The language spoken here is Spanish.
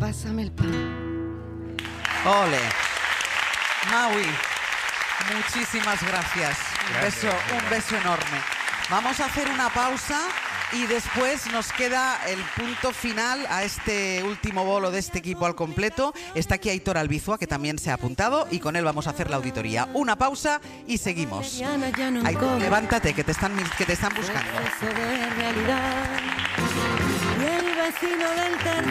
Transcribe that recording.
pásame el pan. Ole. Maui, muchísimas gracias. Un beso enorme. Vamos a hacer una pausa y después nos queda el punto final a este último bolo de este equipo al completo. Está aquí Aitor Albizua, que también se ha apuntado, y con él vamos a hacer la auditoría. Una pausa y seguimos. Aitor, levántate, que te están buscando.